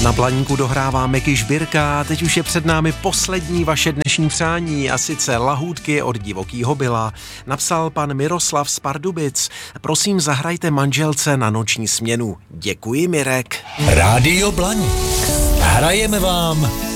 Na Blaníku dohrává Meky Žbírka, teď už je před námi poslední vaše dnešní přání, a sice lahůdky od Divokýho Byla. Napsal pan Miroslav z Pardubic. Prosím, zahrajte manželce na noční směnu. Děkuji, Mirek. Rádio Blaník. Hrajeme vám